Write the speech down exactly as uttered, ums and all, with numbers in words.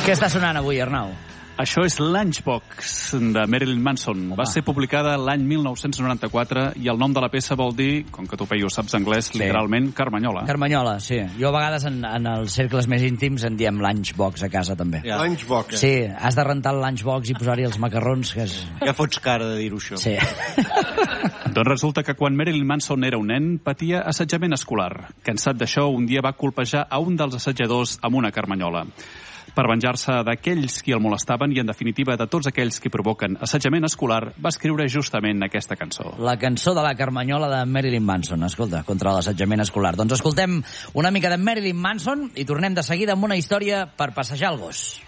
Què està sonant avui, Arnau? Això és Lunchbox, de Marilyn Manson. Home. Va ser publicada l'any mil nou-cents noranta-quatre i el nom de la peça vol dir, com que tu, Peyu, saps anglès, sí. literalment, Carmanyola. Carmanyola, sí. Jo a vegades en, en els cercles més íntims en diem Lunchbox a casa, també. Ja. Lunchbox. Sí, has de rentar el Lunchbox i posar-hi els macarrons. Que és... Ja fots cara de dir-ho, això. Sí. Doncs resulta que quan Marilyn Manson era un nen, patia assetjament escolar. Cansat d'això, un dia va colpejar a un dels assetjadors amb una carmanyola. Per venjar-se d'aquells qui el molestaven i, en definitiva, de tots aquells que provoquen assetjament escolar, va escriure justament aquesta cançó. La cançó de la Carmanyola de Marilyn Manson, escolta, contra l'assetjament escolar. Doncs escoltem una mica de Marilyn Manson i tornem de seguida amb una història per passejar el gos.